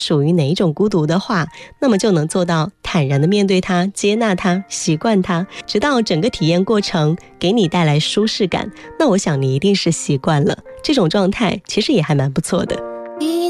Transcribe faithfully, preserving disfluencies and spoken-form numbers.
属于哪一种孤独的话，那么就能做到坦然的面对它，接纳它，习惯它，直到整个体验过程给你带来舒适感，那我想你一定是习惯了，这种状态其实也还蛮不错的。